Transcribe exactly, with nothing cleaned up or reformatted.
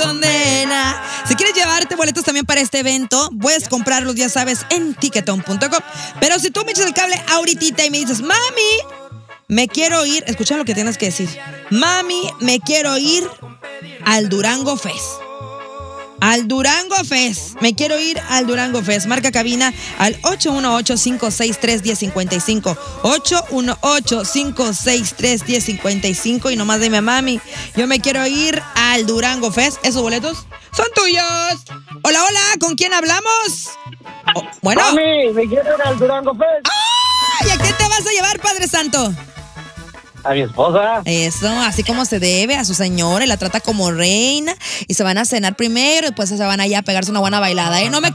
condena. Si quieres llevarte boletos también para este evento, puedes comprarlos, ya sabes, en ticketon punto com. Pero si tú me echas el cable ahorita y me dices, mami, me quiero ir, escucha lo que tienes que decir. Mami, me quiero ir al Durango Fest. Al Durango Fest. Me quiero ir al Durango Fest. Marca cabina al ocho uno ocho, cinco seis tres, uno cero cinco cinco. ocho uno ocho, cinco seis tres, uno cero cinco cinco. Y nomás dime, mami, yo me quiero ir al Durango Fest. Esos boletos son tuyos. Hola, hola, ¿con quién hablamos? Oh, bueno. Mami, me quiero ir al Durango Fest. ¡Ay! ¿A qué te vas a llevar, Padre Santo? A mi esposa. Eso, así como se debe, a su señora, y la trata como reina, y se van a cenar primero, y después se van allá a pegarse una buena bailada, ¿eh? No me